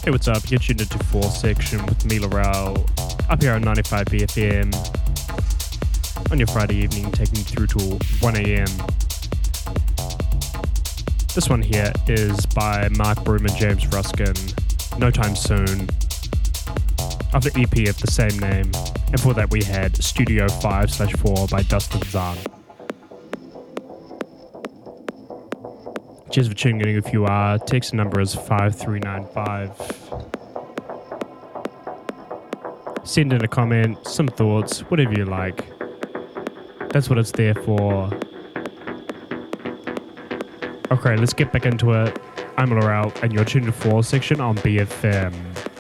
Hey, what's up? You're tuned into 4 Section with me, Laurel, up here on 95 BFM on your Friday evening, taking you through to 1 a.m. This one here is by Mark Broom and James Ruskin, No Time Soon, of the EP of the same name. And for that we had Studio 5/4 by Dustin Zahn. Cheers for tuning in if you are. Text number is 5395. Send in a comment, some thoughts, whatever you like. That's what it's there for. Okay, let's get back into it. I'm Laurel and you're tuned to 4 Section on BFM.